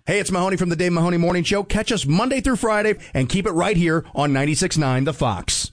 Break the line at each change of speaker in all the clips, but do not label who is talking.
Hey, it's Mahoney from the Dave Mahoney Morning Show. Catch us Monday through Friday and keep it right here on 96.9 The Fox.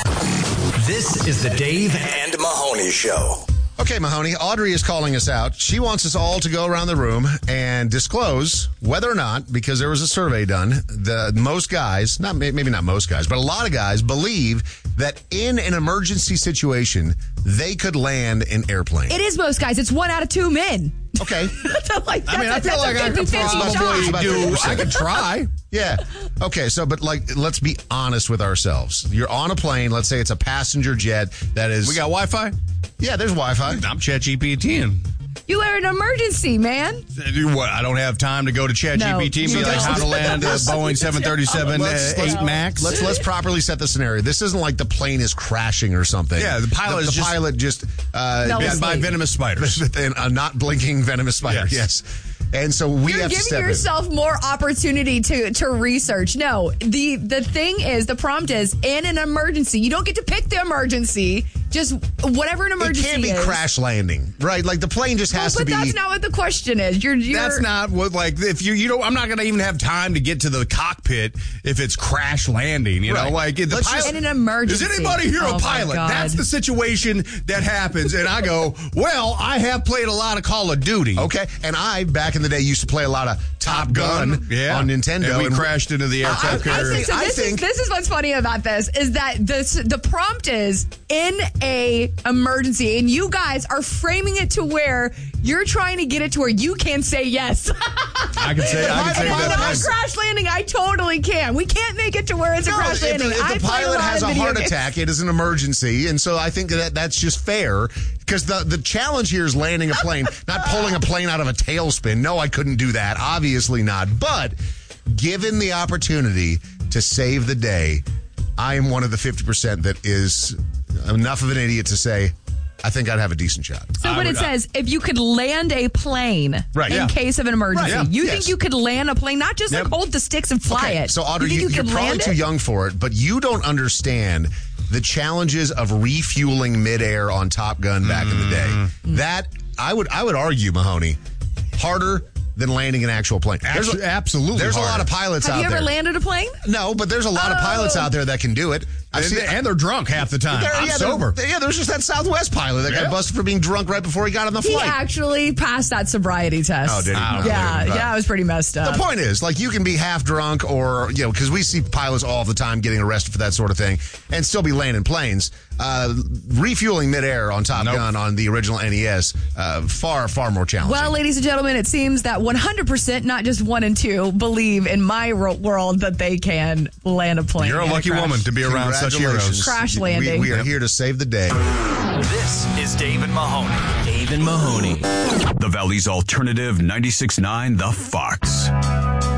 This is the Dave and Mahoney Show.
Okay, Mahoney, Audrey is calling us out. She wants us all to go around the room and disclose whether or not, because there was a survey done, most guys, maybe not most guys, but a lot of guys believe that in an emergency situation, they could land an airplane.
It is most guys. It's 1 out of 2 men.
Okay.
I feel like
I could probably do. I could try.
Yeah. Okay. So, but let's be honest with ourselves. You're on a plane. Let's say it's a passenger jet that is.
We got Wi-Fi?
Yeah, there's Wi-Fi.
I'm ChatGPT.
You are an emergency, man.
What? I don't have time to go to ChatGPT and be like, how to land a Boeing 737-8 MAX?
Let's properly set the scenario. This isn't like the plane is crashing or something.
Yeah, the pilot is
pilot just
bit by venomous spiders.
And a not blinking venomous spider. Yes. And so we have to step in.
You're giving yourself more opportunity to research. No, the thing is, the prompt is, in an emergency, you don't get to pick the emergency. Just whatever an emergency is.
It can't be crash landing, right? Like the plane just has to be.
But that's not what the question is.
That's not what, like, if you don't, I'm not going to even have time to get to the cockpit if it's crash landing, you know? Like, the pilot.
In an emergency.
Is anybody here a pilot? That's the situation that happens. And I go, well, I have played a lot of Call of Duty.
Okay. And I, back in the day, used to play a lot of Top Gun on Nintendo.
And we crashed into the aircraft carrier.
This is what's funny about this, is that the prompt is in a emergency, and you guys are framing it to where you're trying to get it to where you can say yes.
I can say that.
Crash landing, I totally can. We can't make it to where it's a crash landing.
If the pilot has a heart attack, it is an emergency, and so I think that's just fair, because the challenge here is landing a plane, not pulling a plane out of a tailspin. No, I couldn't do that. Obviously not. But given the opportunity to save the day, I am one of the 50% that is enough of an idiot to say, I think I'd have a decent shot.
So when it says, if you could land a plane in case of an emergency, you think you could land a plane, not just like hold the sticks and fly it.
So Audrey, you're probably too young for it, but you don't understand the challenges of refueling midair on Top Gun back in the day. That, I would argue, Mahoney, harder than landing an actual plane.
Absolutely.
There's a lot of pilots out there.
Have you ever landed a plane?
No, but there's a lot of pilots out there that can do it.
And they're drunk half the time. I'm sober.
There's just that Southwest pilot that got busted for being drunk right before he got on the flight.
He actually passed that sobriety test.
Oh, did he?
Yeah, it was pretty messed up.
The point is, like, you can be half drunk or, because we see pilots all the time getting arrested for that sort of thing and still be landing planes. Refueling midair on Top Gun on the original NES, far, far more challenging.
Well, ladies and gentlemen, it seems that 100%, not just 1 and 2, believe in my world that they can land a plane.
You're a lucky woman to be around such heroes.
Crash landing.
We are here to save the day.
This is Dave and Mahoney. Dave and Mahoney. The Valley's Alternative 96.9 The Fox.